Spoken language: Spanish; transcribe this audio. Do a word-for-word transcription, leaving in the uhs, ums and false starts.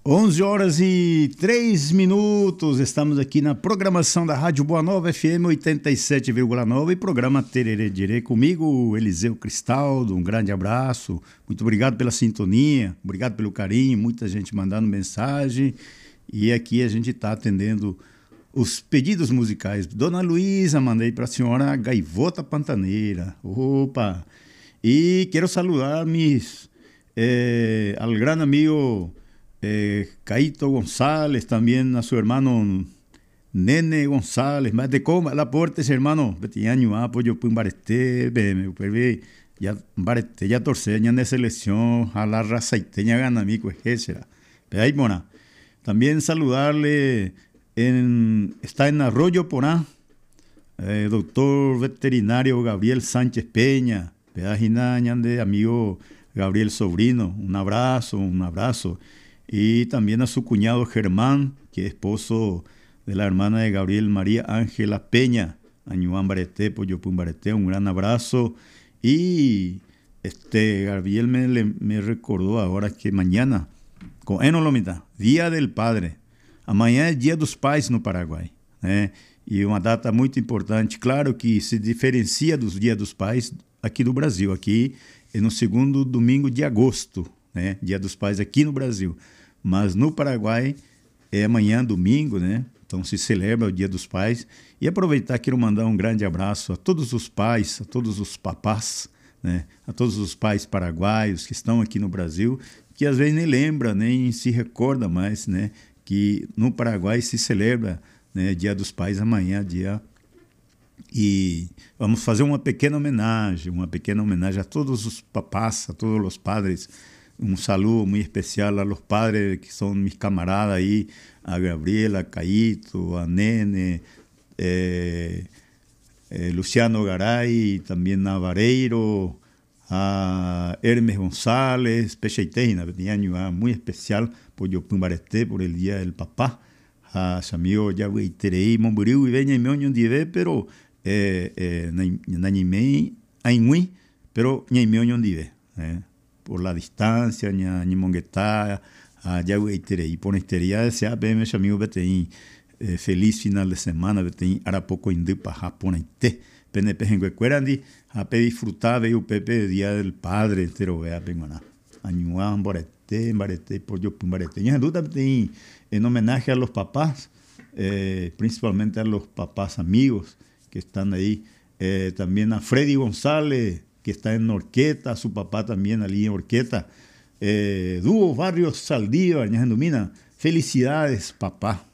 onze horas e três minutos, estamos aqui na programação da Rádio Boa Nova F M oitenta e sete vírgula nove e programa Tererê Dirê comigo, Eliseu Cristaldo. Um grande abraço, muito obrigado pela sintonia, obrigado pelo carinho, muita gente mandando mensagem e aqui a gente está atendendo os pedidos musicais. Dona Luísa, mandei para a senhora Gaivota Pantaneira, opa, e quero saludar mis, eh, al gran amigo Eh, Caito González, también a su hermano Nene González, más de coma, la porte ese hermano, betiñaño, apoyo pues barete, me ya barete, ya torceña de selección, a la raza iteña gana mi etcétera. Pero ahí mona. También saludarle en, está en Arroyo Porá, eh, doctor veterinario Gabriel Sánchez Peña, pedajina de amigo Gabriel Sobrino, un abrazo, un abrazo. Y también a su cuñado Germán, que es esposo de la hermana de Gabriel, María Ángela Peña, Añuán Bareté, Poyopun Bareté, un gran abrazo. Y este Gabriel me, me recordó ahora que mañana, con Enolomita, Día del Padre, amanhã é Dia dos Pais no Paraguai, né? E uma data muito importante, claro que se diferencia dos Dia dos Pais aqui do Brasil, aqui é no segundo domingo de agosto, né? Dia dos Pais aqui no Brasil. Mas no Paraguai é amanhã, domingo, né? Então se celebra o Dia dos Pais. E aproveitar, quero mandar um grande abraço a todos os pais, a todos os papás, né? A todos os pais paraguaios que estão aqui no Brasil, que às vezes nem lembra, nem se recorda mais, né? Que no Paraguai se celebra, né, Dia dos Pais amanhã, dia... E vamos fazer uma pequena homenagem, uma pequena homenagem a todos os papás, a todos os padres. Un saludo muy especial a los padres que son mis camaradas ahí, a Gabriela, a Caíto, a Nene, eh, eh, Luciano Garay, también a Vareiro, a Hermes González, Pecheiteina, muy especial por Yopun Bareté, por el Día del Papá, a su amigo Yahweh Terei, Momburiu y Beña y Meoño Dive, pero eh, eh, Nañimei, Ainui, pero Ñaimioño Dive, eh. Por la distancia, ña ñimonguetá, a Yahweh Terei, por estería desea ver mis amigos beteín, eh, feliz final de semana, beteín, arapoco indupa, japonaité, penepe jenguecuerandi, ape disfrutar, veo pepe día del padre, entero vea, venga, añuan, barete, barete, por yo, barete, ña duda beteín, en homenaje a los papás, eh, principalmente a los papás amigos que están ahí, eh, también a Freddy González, que está en Orqueta, su papá también allí en Orqueta, eh, Dúo Barrios Saldívar, ña domina, felicidades papá,